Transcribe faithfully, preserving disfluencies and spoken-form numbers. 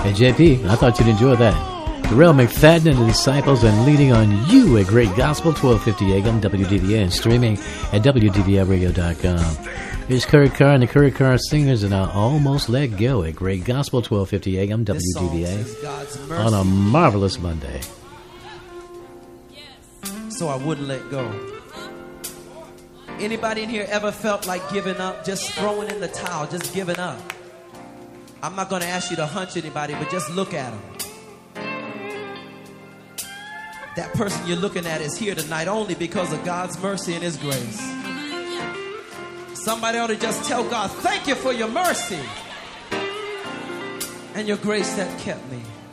Hey, J P, I thought you'd enjoy that. Darrell McFadden and the Disciples and Leading on You, a great gospel, twelve fifty A M, W D V A, and streaming at W D V L radio dot com. Here's Kurt Carr and the Kurt Carr Singers, and I Almost Let Go, a great gospel, twelve fifty A M, W D V A, on a marvelous Monday. So I wouldn't let go. Anybody in here ever felt like giving up, just throwing in the towel, just giving up? I'm not going to ask you to hunch anybody, but just look at them. That person you're looking at is here tonight only because of God's mercy and His grace. Somebody ought to just tell God, thank you for your mercy and your grace that kept me.